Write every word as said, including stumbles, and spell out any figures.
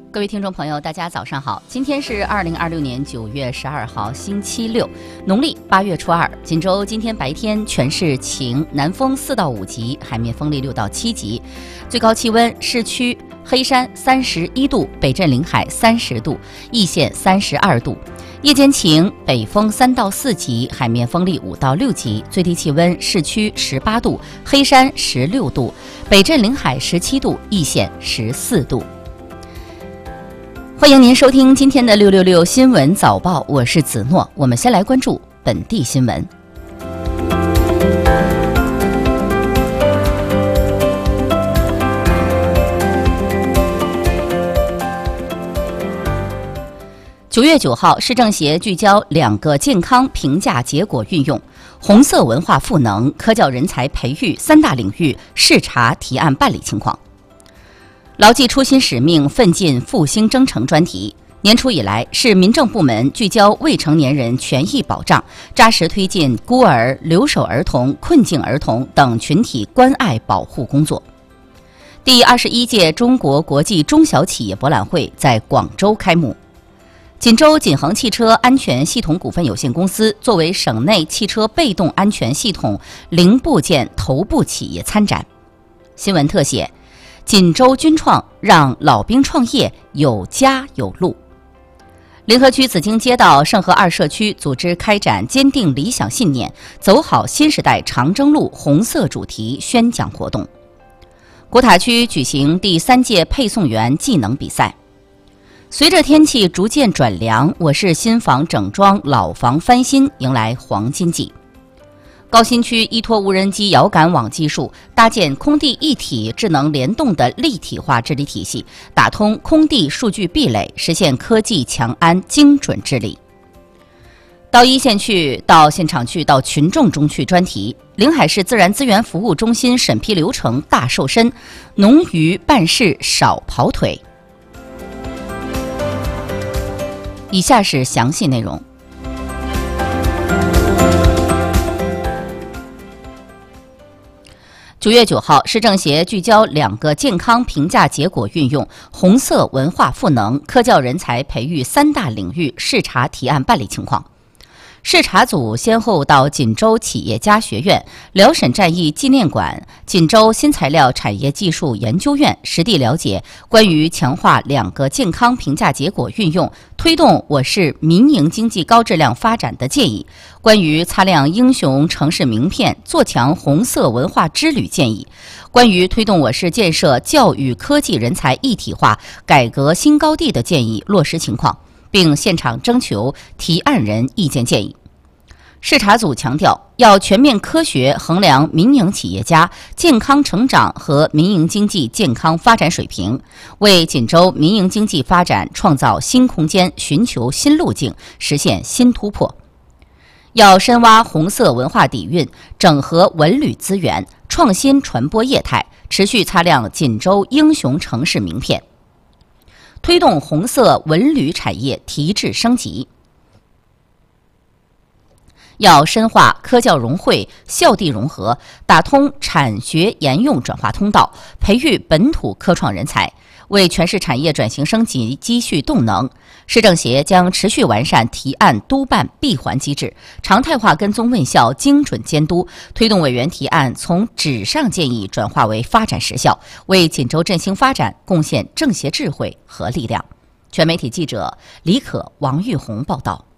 各位听众朋友，大家早上好！今天是二零二六年九月十二号，星期六，农历八月初二。锦州今天白天全市晴，南风四到五级，海面风力六到七级，最高气温市区黑山三十一度，北镇临海三十度，易县三十二度。夜间晴，北风三到四级，海面风力五到六级，最低气温市区十八度，黑山十六度，北镇临海十七度，易县十四度。欢迎您收听今天的六六六新闻早报，我是子诺。我们先来关注本地新闻。九月九号，市政协聚焦两个健康评价结果运用、红色文化赋能、科教人才培育三大领域视察提案办理情况。牢记初心使命，奋进复兴征程专题，年初以来，市民政部门聚焦未成年人权益保障，扎实推进孤儿、留守儿童、困境儿童等群体关爱保护工作。第二十一届中国国际中小企业博览会在广州开幕。锦州锦恒汽车安全系统股份有限公司作为省内汽车被动安全系统零部件头部企业参展。新闻特写：锦州军创让老兵创业有家有路。临河区紫荆街道盛和二社区组织开展坚定理想信念，走好新时代长征路红色主题宣讲活动。古塔区举行第三届配送员技能比赛。随着天气逐渐转凉，我市新房整装、老房翻新迎来黄金季。高新区依托无人机遥感网技术，搭建空地一体智能联动的立体化治理体系，打通空地数据壁垒，实现科技强安精准治理。到一线去，到现场去，到群众中去专题，临海市自然资源服务中心审批流程大瘦身，农渔办事少跑腿。以下是详细内容。九月九号，市政协聚焦两个健康评价结果运用、红色文化赋能、科教人才培育三大领域视察提案办理情况。视察组先后到锦州企业家学院、辽沈战役纪念馆、锦州新材料产业技术研究院实地了解关于强化两个健康评价结果运用、推动我市民营经济高质量发展的建议，关于擦亮英雄城市名片、做强红色文化之旅建议，关于推动我市建设教育科技人才一体化、改革新高地的建议落实情况，并现场征求提案人意见建议。视察组强调，要全面科学衡量民营企业家健康成长和民营经济健康发展水平，为锦州民营经济发展创造新空间，寻求新路径，实现新突破。要深挖红色文化底蕴，整合文旅资源，创新传播业态，持续擦亮锦州英雄城市名片，推动红色文旅产业提质升级。要深化科教融汇、校地融合，打通产学研用转化通道，培育本土科创人才，为全市产业转型升级积蓄动能。市政协将持续完善提案督办闭环机制，常态化跟踪问效，精准监督，推动委员提案从纸上建议转化为发展实效，为锦州振兴发展贡献政协智慧和力量。全媒体记者李可、王玉红报道。